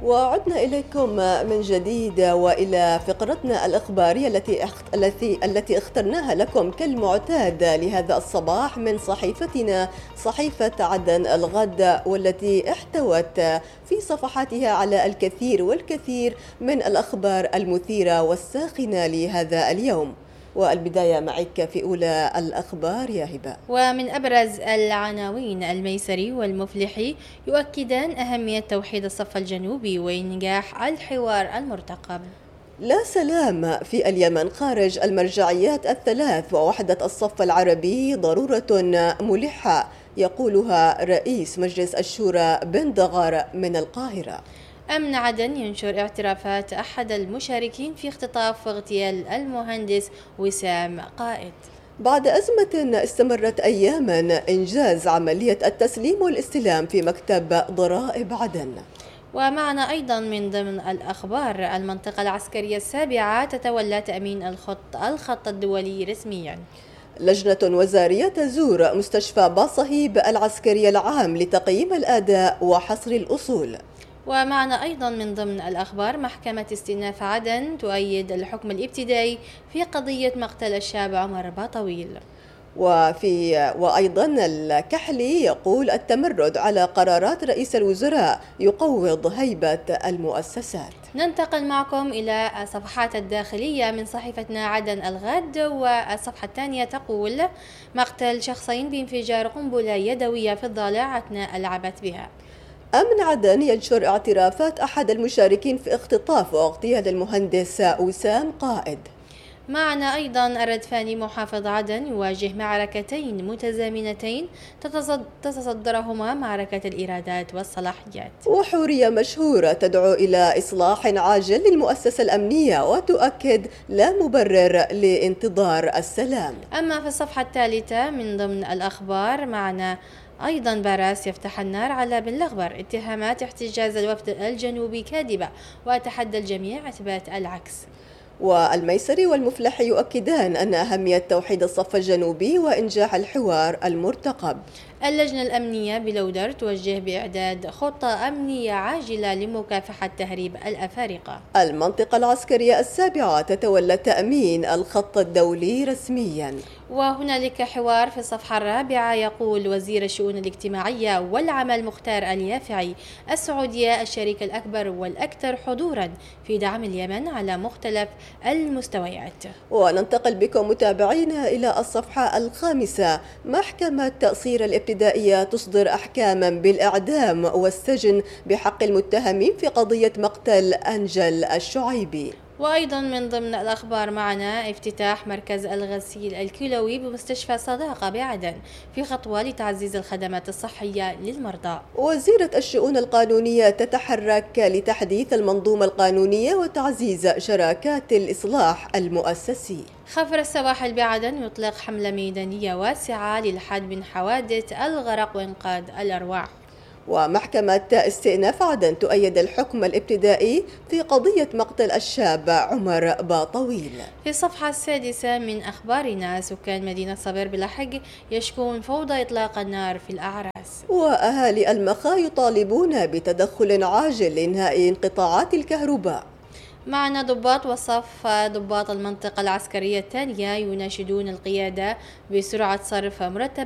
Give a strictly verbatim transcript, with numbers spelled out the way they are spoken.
وعدنا إليكم من جديد وإلى فقرتنا الإخبارية التي التي التي اخترناها لكم كالمعتاد لهذا الصباح من صحيفتنا صحيفة عدن الغد، والتي احتوت في صفحاتها على الكثير والكثير من الأخبار المثيرة والساخنة لهذا اليوم. والبداية معك في أولى الأخبار يا هبة. ومن أبرز العناوين: الميسري والمفلحي يؤكدان أهمية توحيد الصف الجنوبي وإنجاح الحوار المرتقب. لا سلام في اليمن خارج المرجعيات الثلاث، ووحدة الصف العربي ضرورة ملحة يقولها رئيس مجلس الشورى بن دغار من القاهرة. أمن عدن ينشر اعترافات أحد المشاركين في اختطاف واغتيال المهندس وسام قائد. بعد أزمة استمرت أياما إنجاز عملية التسليم والاستلام في مكتب ضرائب عدن. ومعنا أيضا من ضمن الأخبار: المنطقة العسكرية السابعة تتولى تأمين الخط الخط الدولي رسميا. لجنة وزارية تزور مستشفى باصهيب العسكري العام لتقييم الأداء وحصر الأصول. ومعنا أيضا من ضمن الأخبار: محكمة استئناف عدن تؤيد الحكم الابتدائي في قضية مقتل الشاب عمر باطويل. وفي وأيضا الكحلي يقول التمرد على قرارات رئيس الوزراء يقوض هيبة المؤسسات. ننتقل معكم إلى الصفحات الداخلية من صحيفتنا عدن الغد، والصفحة الثانية تقول: مقتل شخصين بانفجار قنبلة يدوية في الضالع أثناء العبث بها. أمن عدن ينشر اعترافات أحد المشاركين في اختطاف واغتيال المهندس وسام قائد. معنا أيضا الردفاني محافظ عدن يواجه معركتين متزامنتين تتصدرهما معركة الإيرادات والصلاحيات. وحورية مشهورة تدعو إلى إصلاح عاجل للمؤسسة الأمنية وتؤكد لا مبرر لانتظار السلام. أما في الصفحة الثالثة من ضمن الأخبار معنا أيضا: باراس يفتح النار على بن لغبر، اتهامات احتجاز الوفد الجنوبي كاذبة وأتحدى الجميع إثبات العكس. والميسري والمفلحي يؤكدان أن أهمية توحيد الصف الجنوبي وإنجاح الحوار المرتقب. اللجنة الأمنية بلودر توجه بإعداد خطة أمنية عاجلة لمكافحة تهريب الأفارقة. المنطقة العسكرية السابعة تتولى تأمين الخط الدولي رسميا. وهنالك حوار في الصفحة الرابعة يقول وزير الشؤون الاجتماعية والعمل مختار اليافعي: السعودية الشريك الأكبر والأكثر حضورا في دعم اليمن على مختلف المستويات. وننتقل بكم متابعينا إلى الصفحة الخامسة: محكمة تأصير الابتدائية تصدر أحكاما بالإعدام والسجن بحق المتهمين في قضية مقتل أنجل الشعيبي. وأيضا من ضمن الأخبار معنا افتتاح مركز الغسيل الكلوي بمستشفى صداقة بعدن في خطوة لتعزيز الخدمات الصحية للمرضى. وزيرة الشؤون القانونية تتحرك لتحديث المنظومة القانونية وتعزيز شراكات الإصلاح المؤسسي. خفر السواحل بعدن يطلق حملة ميدانية واسعة للحد من حوادث الغرق وإنقاذ الأرواح. ومحكمة استئناف عدن تؤيد الحكم الابتدائي في قضية مقتل الشاب عمر باطويل. في الصفحة السادسة من أخبارنا: سكان مدينة صبير بلحق يشكون فوضى إطلاق النار في الأعراس. وأهالي المخا يطالبون بتدخل عاجل لإنهاء انقطاعات الكهرباء. معنا ضباط وصف ضباط المنطقة العسكرية الثانية يناشدون القيادة بسرعة صرف مرتب